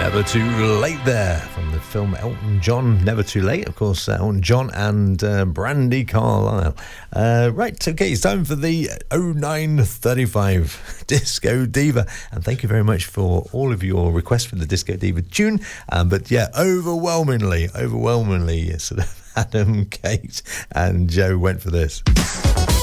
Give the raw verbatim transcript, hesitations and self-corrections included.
Never Too Late there from the film Elton John, Never Too Late. Of course, uh, Elton John and uh, Brandi Carlile. Uh, right, okay, it's time for the oh nine thirty-five Disco Diva. And thank you very much for all of your requests for the Disco Diva tune. Um, but yeah, overwhelmingly, overwhelmingly, sort of Adam, Kate and Joe went for this.